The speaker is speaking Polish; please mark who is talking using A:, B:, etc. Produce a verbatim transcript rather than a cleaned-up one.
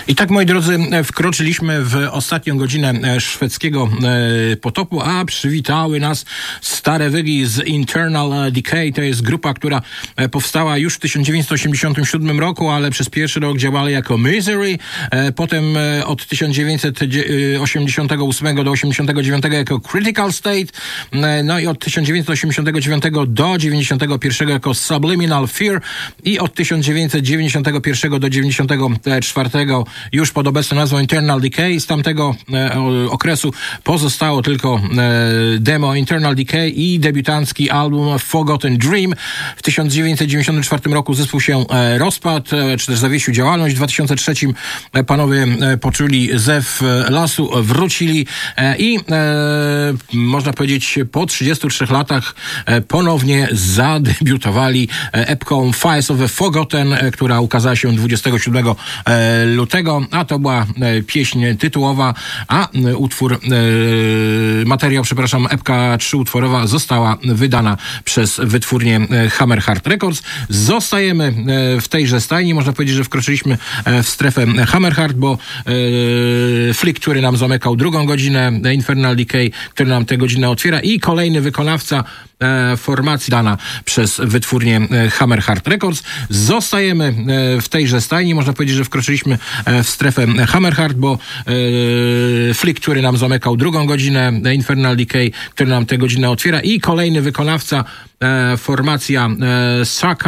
A: I tak, moi drodzy, wkroczyliśmy w ostatnią godzinę szwedzkiego potopu, a przywitały nas stare wygi z Internal Decay. To jest grupa, która powstała już w tysiąc dziewięćset osiemdziesiątym siódmym roku, ale przez pierwszy rok działali jako Misery, potem od tysiąc dziewięćset osiemdziesiątego ósmego do osiemdziesiątego dziewiątego jako Critical State, no i od tysiąc dziewięćset osiemdziesiątego dziewiątego do dziewięćdziesiątego pierwszego jako Subliminal Fear i od tysiąc dziewięćset dziewięćdziesiątego pierwszego do dziewięćdziesiątego czwartego już pod obecną nazwą Internal Decay. Z tamtego e, okresu pozostało tylko e, demo Internal Decay i debiutancki album Forgotten Dream. W tysiąc dziewięćset dziewięćdziesiątym czwartym roku zespół się e, rozpadł, e, czy też zawiesił działalność. W dwa tysiące trzecim e, panowie e, poczuli zew e, lasu, wrócili e, i e, można powiedzieć po trzydziestu trzech latach e, ponownie zadebiutowali e, epką Fires of the Forgotten, e, która ukazała się dwudziestego siódmego lutego, a to była pieśń tytułowa, a utwór, materiał, przepraszam, epka trzyutworowa została wydana przez wytwórnię Hammerheart Records. Zostajemy w tejże stajni. Można powiedzieć, że wkroczyliśmy w strefę Hammerheart, bo Flick, który nam zamykał drugą godzinę, Infernal Decay, który nam tę godzinę otwiera, i kolejny wykonawca formacji dana przez wytwórnię Hammerheart Records. Zostajemy w tejże stajni. Można powiedzieć, że wkroczyliśmy w strefę Hammerheart, bo Flick, który nam zamykał drugą godzinę, Infernal Decay, który nam tę godzinę otwiera, i kolejny wykonawca, formacja Saka